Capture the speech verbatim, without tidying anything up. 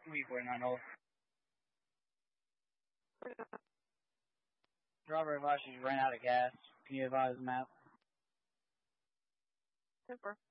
We forty-nine hold. Robert advised you ran out of gas. Can you advise the map? Super.